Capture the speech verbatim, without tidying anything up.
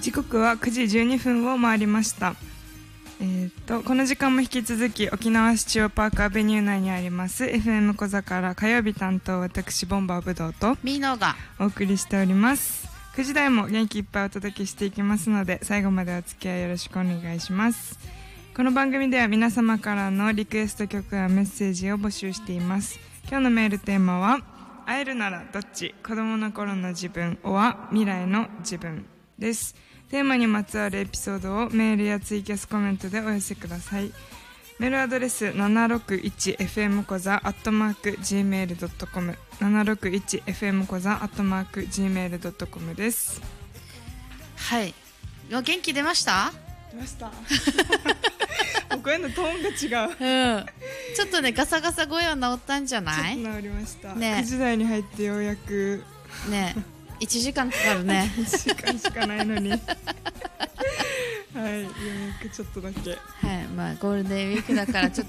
時刻はくじじゅうにふんを回りました。えー、とこの時間も引き続き沖縄市中央パークアベニュー内にあります エフエム 小座から火曜日担当私ボンバーブドウとミーノがお送りしております。くじ台も元気いっぱいお届けしていきますので最後までお付き合いよろしくお願いします。この番組では皆様からのリクエスト曲やメッセージを募集しています。今日のメールテーマは会えるならどっち、子供の頃の自分 or 未来の自分です。テーマにまつわるエピソードをメールやツイキャスコメントでお寄せください。メールアドレス ななろくいちエフエム コザ アットマーク ジーメールドットコム ななろくいちエフエム コザ アットマーク ジーメールドットコム です。 はい、元気出ました？ 出ました声のトーンが違う、 うん、ちょっとねガサガサ声は治ったんじゃない？ ちょっと治りました、 ね、 くじ台に入ってようやくねいちじかんかかるねいちじかんしかないのにはい、ようやくちょっとだけ、 はい、まあゴールデンウィークだからちょっ